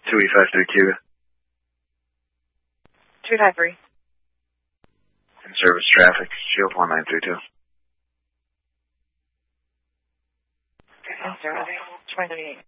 2E532. 253. In service traffic, Shield 1932. In service 2038.